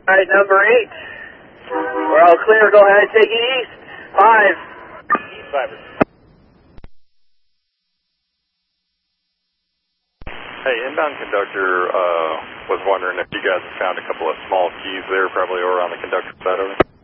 Alright, number 8. We're all clear. Go ahead, take it east. 5. East 5. Hey, inbound conductor was wondering if you guys have found a couple of small keys there, probably over on the conductor side of it.